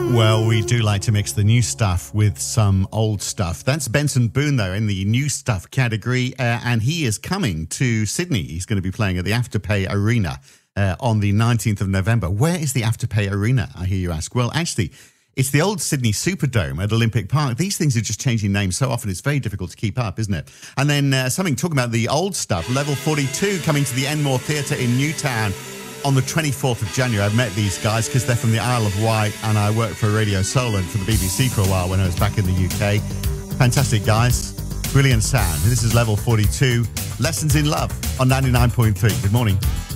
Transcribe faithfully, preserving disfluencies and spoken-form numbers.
Well, we do like to mix the new stuff with some old stuff. That's Benson Boone, though, in the new stuff category, uh, and he is coming to Sydney. He's going to be playing at the Afterpay Arena uh, on the nineteenth of November. Where is the Afterpay Arena, I hear you ask? Well, actually, it's the old Sydney Superdome at Olympic Park. These things are just changing names so often, it's very difficult to keep up, isn't it? And then uh, something talking about the old stuff, Level forty-two coming to the Enmore Theatre in Newtown on the twenty-fourth of January. I've met these guys because they're from the Isle of Wight, and I worked for Radio Solent for the B B C for a while when I was back in the U K. Fantastic guys, brilliant sound. This is Level forty-two, Lessons in Love on ninety-nine point three. Good morning.